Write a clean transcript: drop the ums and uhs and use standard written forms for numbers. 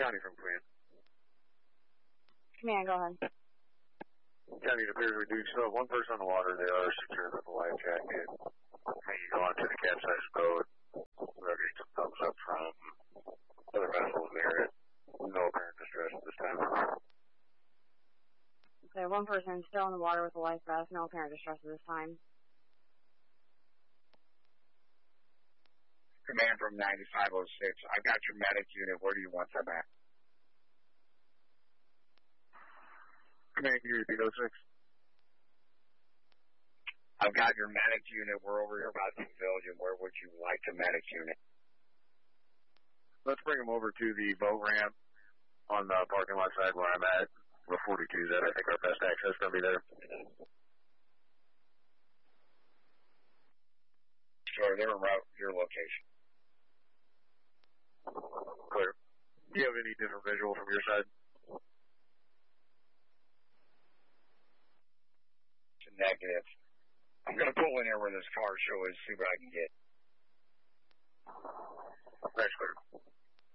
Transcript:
County from command. Command, go ahead. County, it appears we do still have one person on the water. They are secured with a life jacket. You go on to the capsized boat. We're getting some thumbs up from other vessels there. No apparent distress at this time. Okay, one person still in the water with a life vest. No apparent distress at this time. Command from 9506. I got your medic unit. Where do you want them at? Command, can you repeat 06? I've got your medic unit. We're over here by the pavilion. Where would you like the medic unit? Let's bring them over to the boat ramp on the parking lot side where I'm at. Where 42 is at. I think our best access is going to be there. Sure, they're around your location. Clear. Do you have any different visual from your side? It's a negative. I'm going to pull in here where this car show is, see what I can get. That's clear.